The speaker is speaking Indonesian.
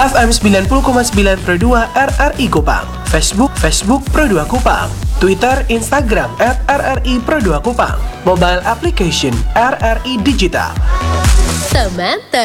FM 90,9 Pro 2 RRI Kupang. Facebook Pro 2 Kupang. Twitter, Instagram @RRI Pro 2 Kupang. Mobile application RRI Digital. Teman